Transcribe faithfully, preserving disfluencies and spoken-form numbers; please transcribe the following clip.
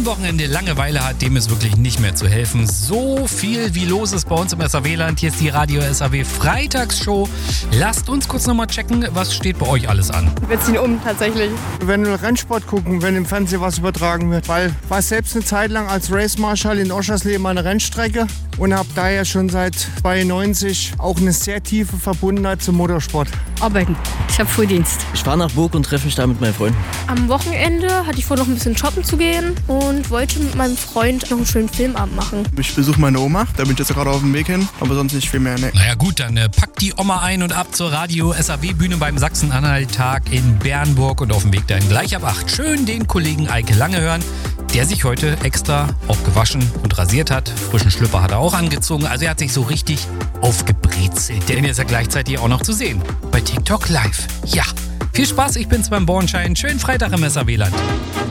am Wochenende Langeweile hat, dem ist wirklich nicht mehr zu helfen. So viel wie los ist bei uns im S A W-Land. Hier ist die Radio S A W Freitagsshow. Lasst uns kurz nochmal checken, was steht bei euch alles an. Wir ziehen um, tatsächlich. Wir werden nur Rennsport gucken, wenn im Fernsehen was übertragen wird. Weil ich war selbst eine Zeit lang als Race Marshal in Oschersleben an der Rennstrecke und habe daher schon seit zweiundneunzig auch eine sehr tiefe Verbundenheit zum Motorsport. Arbeiten. Ich habe Frühdienst. Ich fahre nach Burg und treffe mich da mit meinen Freunden. Am Wochenende hatte ich vor, noch ein bisschen shoppen zu gehen und wollte mit meinem Freund noch einen schönen Filmabend machen. Ich besuche meine Oma, da bin ich jetzt gerade auf dem Weg hin, aber sonst nicht viel mehr. Ne. Naja gut, dann äh, packt die Oma ein und ab zur Radio S A W-Bühne beim Sachsen-Anhalt-Tag in Bernburg und auf dem Weg dahin gleich ab acht. Schön den Kollegen Eike Lange hören, der sich heute extra auch gewaschen und rasiert hat. Frischen Schlüpper hat er auch angezogen, also er hat sich so richtig aufgebrezelt. Den ist ja gleichzeitig auch noch zu sehen bei TikTok Live. Ja, viel Spaß, ich bin's beim Bornschein. Schönen Freitag im S A W-Land.